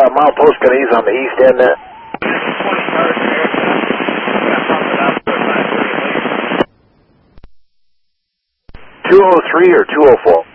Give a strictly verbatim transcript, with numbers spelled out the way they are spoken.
uh, milepost gonna ease on the east end there? two oh three or two oh four?